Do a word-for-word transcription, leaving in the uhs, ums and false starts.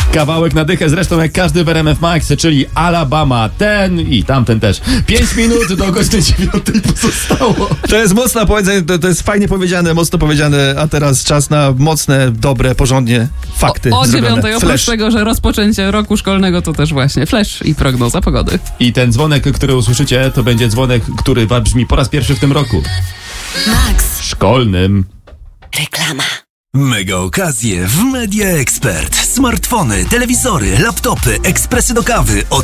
Kawałek na dychę, zresztą jak każdy w R M F Max, czyli Alabama, ten i tamten też. Pięć minut do godziny dziewiątej pozostało. To jest mocne powiedzenie, to, to jest fajnie powiedziane, mocno powiedziane, a teraz czas na mocne, dobre, porządnie fakty O, o zrobione. dziewiątej, oprócz Flash. tego, że rozpoczęcie roku szkolnego to też właśnie flash i prognoza pogody. I ten dzwonek, który usłyszycie, to będzie dzwonek, który brzmi po raz pierwszy w tym roku. Max. Szkolnym. Reklama. Mega okazje w Media Expert. Smartfony, telewizory, laptopy, ekspresy do kawy.